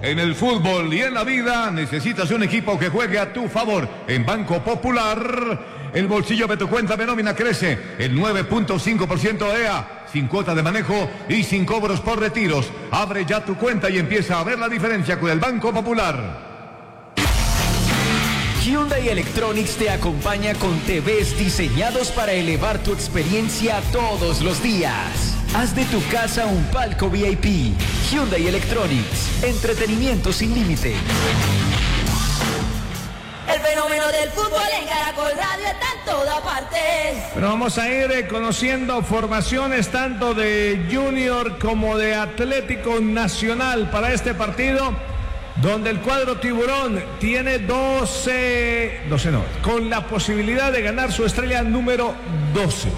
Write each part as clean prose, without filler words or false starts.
En el fútbol y en la vida necesitas un equipo que juegue a tu favor. En Banco Popular, el bolsillo de tu cuenta de nómina crece el 9.5% EA, sin cuota de manejo y sin cobros por retiros. Abre ya tu cuenta y empieza a ver la diferencia con el Banco Popular. Hyundai Electronics te acompaña con TVs diseñados para elevar tu experiencia todos los días. Haz de tu casa un palco VIP. Hyundai Electronics, entretenimiento sin límite. El fenómeno del fútbol en Caracol Radio está en toda parte. Pero vamos a ir conociendo formaciones tanto de Junior como de Atlético Nacional para este partido, donde el cuadro tiburón tiene 12 no, con la posibilidad de ganar su estrella número 12.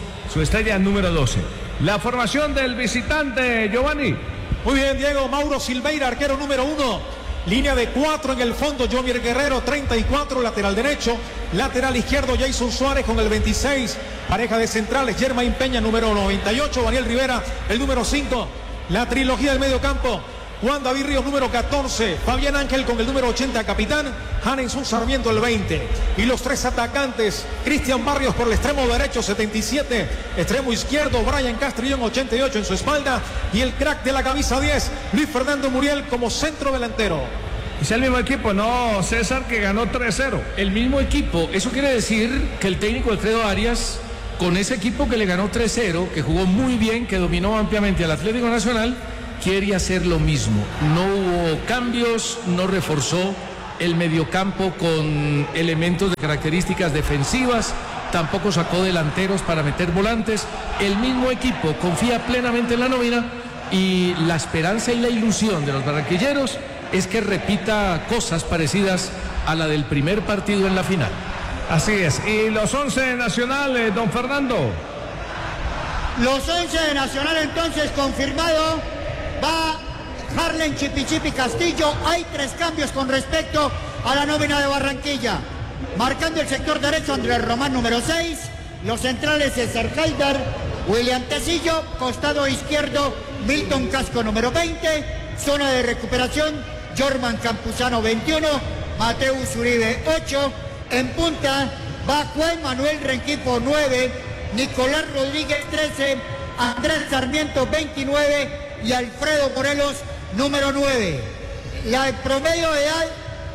La formación del visitante, Giovanni. Muy bien, Diego. Mauro Silveira, arquero número 1. Línea de 4 en el fondo, Jomier Guerrero, 34, lateral derecho. Lateral izquierdo, Jason Suárez con el 26. Pareja de centrales, Germain Peña, número 98. Daniel Rivera, el número 5. La trilogía del medio campo, Juan David Ríos, número 14. Fabián Ángel con el número 80, capitán. Hanenson Sarmiento, el 20. Y los 3 atacantes, Cristian Barrios por el extremo derecho, 77. Extremo izquierdo, Brian Castrillón, 88 en su espalda. Y el crack de la camisa 10, Luis Fernando Muriel como centro delantero. Es el mismo equipo, ¿no, César, que ganó 3-0? El mismo equipo. Eso quiere decir que el técnico Alfredo Arias, con ese equipo que le ganó 3-0, que jugó muy bien, que dominó ampliamente al Atlético Nacional, quiere hacer lo mismo. No hubo cambios, no reforzó el mediocampo con elementos de características defensivas, tampoco sacó delanteros para meter volantes. El mismo equipo confía plenamente en la nómina y la esperanza y la ilusión de los barranquilleros es que repita cosas parecidas a la del primer partido en la final. Así es. ¿Y los 11 de Nacional, don Fernando? Los 11 de Nacional entonces confirmado. Va Harlen Chipichipi Castillo. Hay 3 cambios con respecto a la nómina de Barranquilla. Marcando el sector derecho, Andrés Román, número 6. Los centrales, César Haidar, William Tecillo. Costado izquierdo, Milton Casco, número 20. Zona de recuperación, Jorman Campuzano, 21. Mateus Uribe, 8. En punta va Juan Manuel Rengifo, 9. Nicolás Rodríguez, 13. Andrés Sarmiento, 29. Y Alfredo Morelos, número 9. La promedio de edad,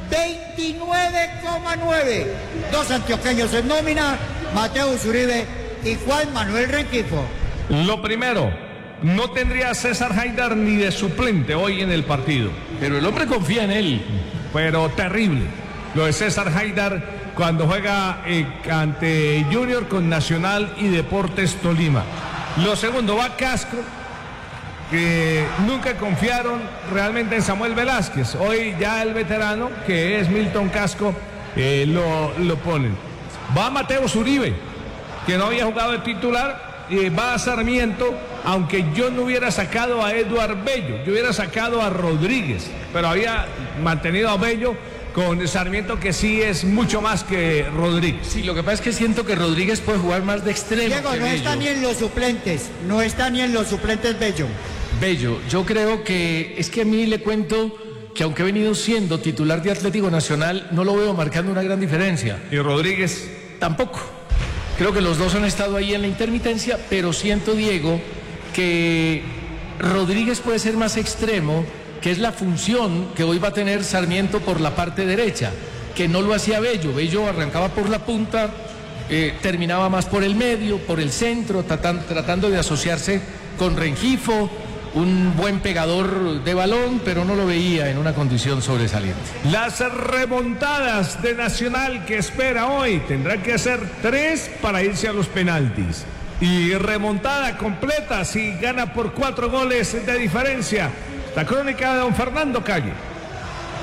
29,9. 2 antioqueños en nómina, Mateus Uribe y Juan Manuel Rengifo. Lo primero, no tendría a César Haidar ni de suplente hoy en el partido. Pero el hombre confía en él. Pero terrible lo de César Haidar cuando juega ante Junior con Nacional y Deportes Tolima. Lo segundo, va Casco, que nunca confiaron realmente en Samuel Velázquez. Hoy ya el veterano, que es Milton Casco, lo ponen. Va Mateus Uribe, que no había jugado de titular, va a Sarmiento, aunque yo no hubiera sacado a Eduard Bello, yo hubiera sacado a Rodríguez, pero había mantenido a Bello con Sarmiento, que sí es mucho más que Rodríguez. Sí, lo que pasa es que siento que Rodríguez puede jugar más de extremo. Diego, no está ni en los suplentes, Bello, yo creo que es que a mí le cuento que aunque ha venido siendo titular de Atlético Nacional, no lo veo marcando una gran diferencia. ¿Y Rodríguez? Tampoco. Creo que los dos han estado ahí en la intermitencia, pero siento, Diego, que Rodríguez puede ser más extremo, que es la función que hoy va a tener Sarmiento por la parte derecha, que no lo hacía Bello. Bello arrancaba por la punta, terminaba más por el medio, por el centro, tratando de asociarse con Rengifo, un buen pegador de balón, pero no lo veía en una condición sobresaliente. Las remontadas de Nacional que espera hoy tendrán que hacer 3 para irse a los penaltis. Y remontada completa si gana por 4 goles de diferencia. La crónica de don Fernando Calle.